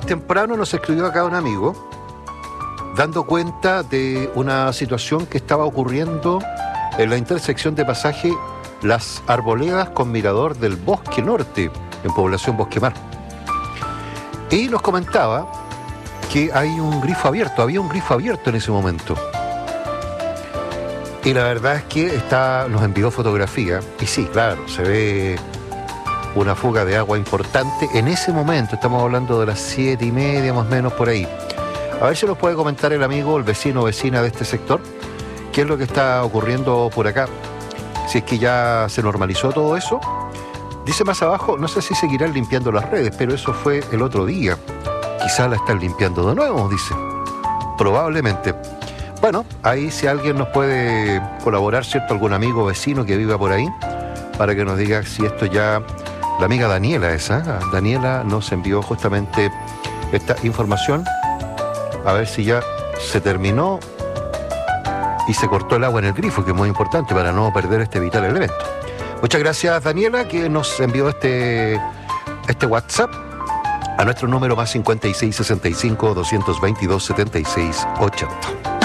temprano nos escribió acá un amigo dando cuenta de una situación que estaba ocurriendo en la intersección de pasaje Las Arboledas con Mirador del Bosque Norte, en población Bosque Mar. Y nos comentaba que hay un grifo abierto, había un grifo abierto en ese momento. Y la verdad es que nos envió fotografía, y sí, claro, se ve una fuga de agua importante en ese momento. Estamos hablando de las 7:30, más o menos por ahí. A ver si nos puede comentar el amigo, el vecino o vecina de este sector, qué es lo que está ocurriendo por acá, si es que ya se normalizó todo eso. Dice más abajo, no sé si seguirán limpiando las redes, pero eso fue el otro día. Quizás la están limpiando de nuevo, dice. Probablemente. Bueno, ahí si alguien nos puede colaborar, ¿cierto? Algún amigo o vecino que viva por ahí, para que nos diga si esto ya... La amiga Daniela esa, Daniela nos envió justamente esta información. A ver si ya se terminó y se cortó el agua en el grifo, que es muy importante para no perder este vital elemento. Muchas gracias, Daniela, que nos envió este WhatsApp a nuestro número más 5665 222 76 80.